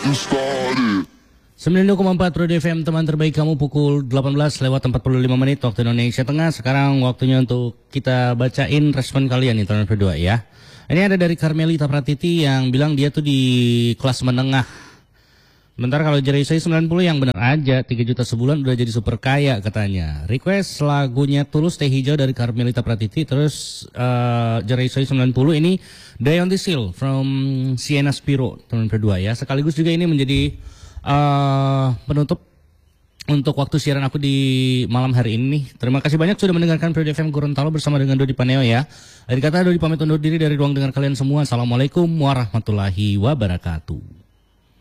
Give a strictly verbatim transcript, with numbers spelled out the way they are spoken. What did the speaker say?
sembilan puluh dua koma empat Pro D F M, teman terbaik kamu, pukul delapan belas lewat empat puluh lima menit waktu Indonesia Tengah. Sekarang waktunya untuk kita bacain respon kalian nih, teman berdua ya. Ini ada dari Carmelita Pratiti yang bilang dia tuh di kelas menengah. Bentar, kalau Jerai Soy sembilan puluh yang benar aja, tiga juta sebulan udah jadi super kaya katanya. Request lagunya Tulus Teh Hijau dari Carmelita Pratiti. Terus uh, Jerai Soy sembilan puluh ini Die on the Seal from Sienna Spiro, teman berdua ya. Sekaligus juga ini menjadi uh, penutup untuk waktu siaran aku di malam hari ini. Terima kasih banyak sudah mendengarkan Pro D F M Gorontalo bersama dengan Dodi Paneo ya. Dari kata Dodi pamit undur diri dari ruang dengar kalian semua. Assalamualaikum warahmatullahi wabarakatuh.